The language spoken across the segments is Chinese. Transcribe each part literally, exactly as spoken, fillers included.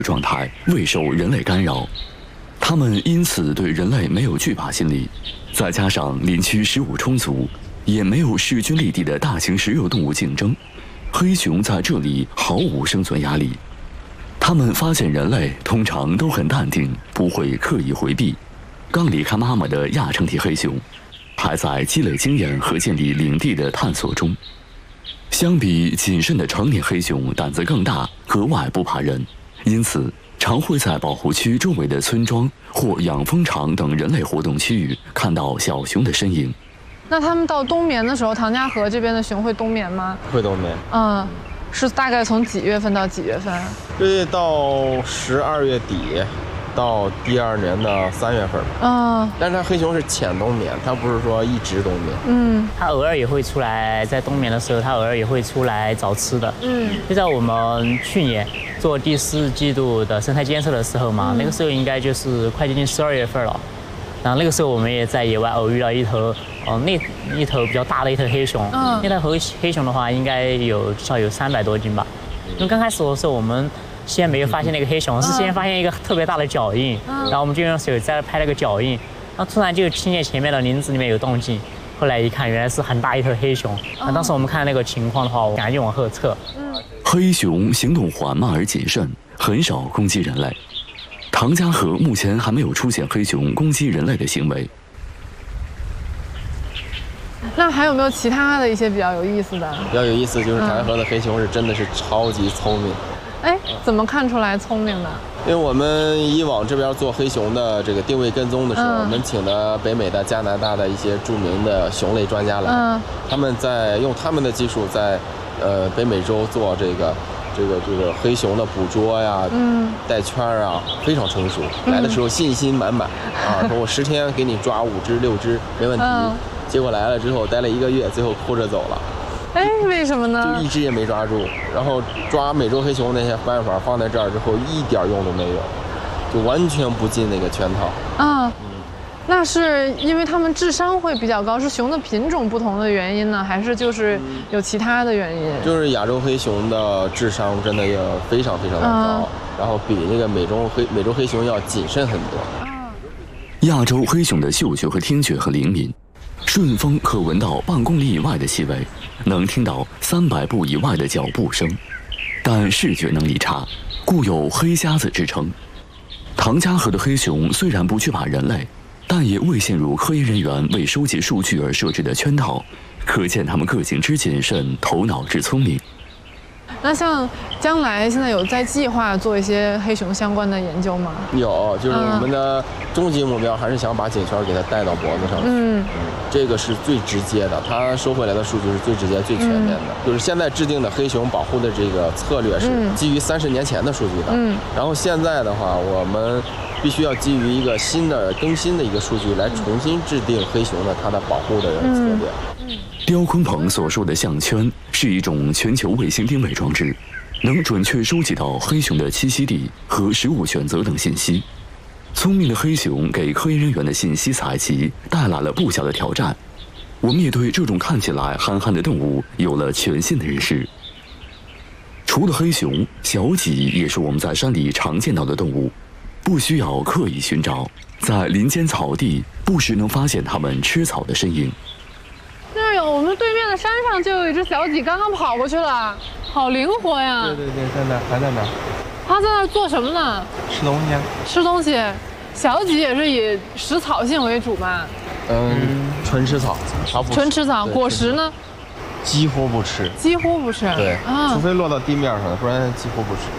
状态，未受人类干扰。它们因此对人类没有惧怕心理，再加上林区食物充足，也没有势均力敌的大型食肉动物竞争，黑熊在这里毫无生存压力。它们发现人类通常都很淡定，不会刻意回避。刚离开妈妈的亚成体黑熊，还在积累经验和建立领地的探索中。相比谨慎的成年黑熊，胆子更大，格外不怕人，因此常会在保护区周围的村庄或养蜂场等人类活动区域看到小熊的身影。 那他们到冬眠的时候，唐家河这边的熊会冬眠吗？ 会冬眠。 嗯，是大概从几月份到几月份？ 这到十二月底。到第二年的三月份， 嗯， 但是它黑熊是浅冬眠，它不是说一直冬眠， 嗯， 它偶尔也会出来，在冬眠的时候，它偶尔也会出来找吃的， 嗯， 就在我们去年做第四季度的生态监测的时候嘛，嗯、那个时候应该就是快接近十二月份了，然后那个时候我们也在野外偶遇到一头，哦、呃，那一头比较大的一头黑熊，嗯，那头黑黑熊的话应该有至少有三百多斤吧，因为刚开始的时候我们。先没有发现那个黑熊，是先发现一个特别大的脚印，然后我们就用手在拍了个脚印，然后突然就听见前面的林子里面有动静，后来一看原来是很大一头黑熊。那当时我们看那个情况的话，我赶紧往后撤。 黑熊行动缓慢而谨慎，很少攻击人类。唐家河目前还没有出现黑熊攻击人类的行为。 那还有没有其他的一些比较有意思的？ 比较有意思就是唐家河的黑熊是真的是超级聪明。 哎，怎么看出来聪明的？ 因为我们以往这边做黑熊的这个定位跟踪的时候，嗯、我们请了北美的、加拿大的一些著名的熊类专家来，嗯、他们在用他们的技术在，呃，北美洲做这个这个这个黑熊的捕捉呀，嗯，带圈啊，非常成熟。来的时候信心满满，啊，说我十天给你抓五只六只没问题。嗯、结果来了之后待了一个月，最后哭着走了。 哎，为什么呢？ 就一只也没抓住，然后抓美洲黑熊那些办法放在这儿之后，一点用都没有，就完全不进那个圈套。 啊，嗯，那是因为它们智商会比较高，是熊的品种不同的原因呢，还是就是有其他的原因？ 就是亚洲黑熊的智商真的要非常非常的高，嗯、然后比那个美洲黑美洲黑熊要谨慎很多。 亚洲黑熊的嗅觉和听觉很灵敏。顺风可闻到半公里以外的气味，能听到三百步以外的脚步声，但视觉能力差，故有黑瞎子之称。唐家河的黑熊虽然不惧怕人类，但也未陷入科研人员为收集数据而设置的圈套，可见他们个性之谨慎，头脑之聪明。 那像将来现在有在计划做一些黑熊相关的研究吗？ 有，就是我们的终极目标还是想把颈圈给它带到脖子上去。嗯，嗯这个是最直接的，它收回来的数据是最直接、最全面的。嗯、就是现在制定的黑熊保护的这个策略是基于三十年前的数据的。嗯，然后现在的话，我们必须要基于一个新的更新的一个数据来重新制定黑熊的它的保护的策略。 嗯刁坤鹏所说的项圈是一种全球卫星定位装置，能准确收集到黑熊的栖息地和食物选择等信息。聪明的黑熊给科研人员的信息采集带来了不小的挑战。我们也对这种看起来憨憨的动物有了全新的认识。除了黑熊，小麂也是我们在山里常见到的动物，不需要刻意寻找，在林间草地不时能发现它们吃草的身影。 那儿有我们对面的山上就有一只小麂，刚刚跑过去了，好灵活呀！ 对对对，在那还在那。 它在那儿做什么呢？ 吃东西啊。 吃东西，小麂也是以食草性为主吧？ 嗯，纯吃草，它不纯吃草。果实呢？ 几乎不吃。 几乎不吃。 对，啊，除非落到地面上，不然几乎不吃。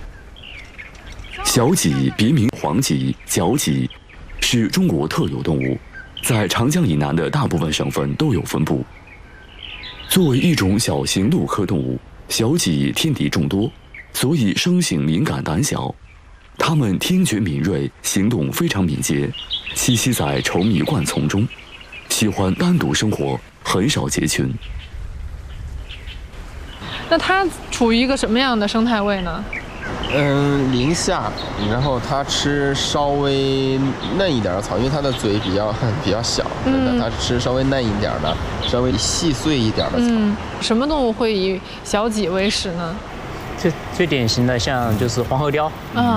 小麂别名黄麂、角麂，是中国特有动物。在长江以南的大部分省份都有分布。作为一种小型陆科动物，小麂天敌众多，所以生性敏感胆小。它们听觉敏锐，行动非常敏捷，栖息在稠密灌丛中，喜欢单独生活，很少结群。 那它处于一个什么样的生态位呢？ 嗯，林下，然后它吃稍微嫩一点的草，因为它的嘴比较比较小，嗯，它吃稍微嫩一点的、稍微细碎一点的草。 嗯，什么动物会以小麂为食呢？ 最最典型的像就是黄喉貂，嗯，